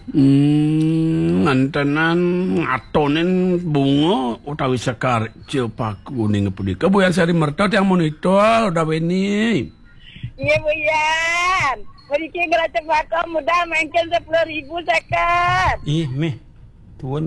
Ngantenan ngatonin bunga utawi sekar cepaku ning pudi. Kebuyan sari mertot yang monitor udah ini. Iya buyan. Beri kira cepat mudah mainkan 10.000 sekar. Ih, meh. Tuan